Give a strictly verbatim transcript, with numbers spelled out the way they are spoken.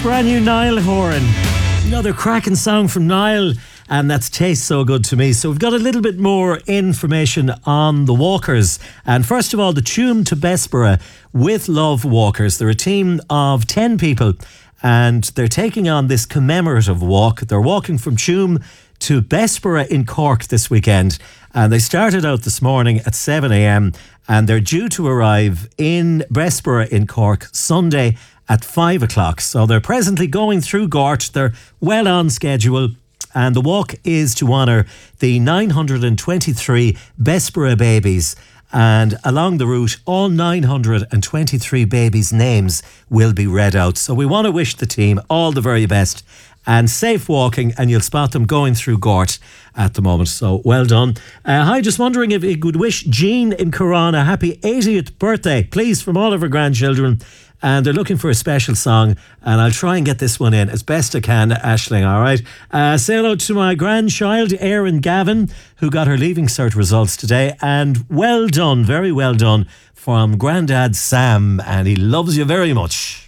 brand new Niall Horan. Another cracking song from Niall, and that's Tastes So Good To Me. So we've got a little bit more information on the walkers. And first of all, the Tuam to Bessborough with Love walkers. They're a team of ten people, and they're taking on this commemorative walk. They're walking from Tuam to Bessborough in Cork this weekend, and they started out this morning at seven a.m. and they're due to arrive in Bessborough in Cork Sunday at five o'clock. So they're presently going through Gort. They're well on schedule, and the walk is to honour the nine hundred twenty-three Bessborough babies. And along the route, all nine hundred twenty-three babies' names will be read out. So we want to wish the team all the very best and safe walking, and you'll spot them going through Gort at the moment. So well done. Uh, hi, just wondering if you could wish Jean in Corran a happy eightieth birthday, please, from all of her grandchildren. And they're looking for a special song, and I'll try and get this one in as best I can, Aisling, all right? Uh, say hello to my grandchild, Erin Gavin, who got her Leaving Cert results today, and well done, very well done, from Grandad Sam, and he loves you very much.